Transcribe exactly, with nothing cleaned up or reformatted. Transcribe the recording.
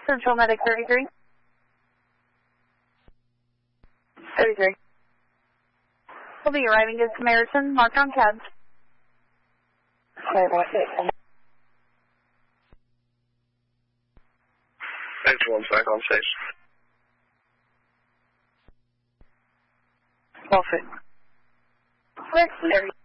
Central Medic thirty-three. thirty-three. We'll be arriving at Samaritan, marked on cabs. Sorry about it. Thanks, one's back on station. Perfect. Where's Larry?